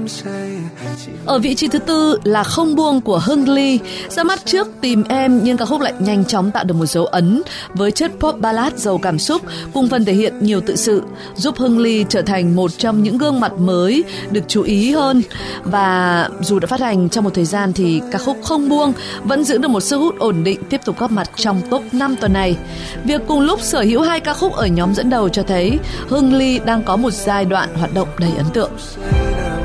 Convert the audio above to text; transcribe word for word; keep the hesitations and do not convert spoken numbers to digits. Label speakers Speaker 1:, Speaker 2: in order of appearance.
Speaker 1: Ở vị trí thứ tư là Không Buông của Hưng Ly. Ra mắt trước Tìm Em nhưng ca khúc lại nhanh chóng tạo được một dấu ấn với chất pop ballad giàu cảm xúc cùng phần thể hiện nhiều tự sự, giúp Hưng Ly trở thành một trong những gương mặt mới được chú ý hơn. Và dù đã phát hành trong một thời gian thì ca khúc Không Buông vẫn giữ được một sức hút ổn định, tiếp tục góp mặt trong top năm tuần này. Việc cùng lúc sở hữu hai ca khúc ở nhóm dẫn đầu cho thấy Hưng Ly đang có một giai đoạn hoạt động đầy ấn tượng.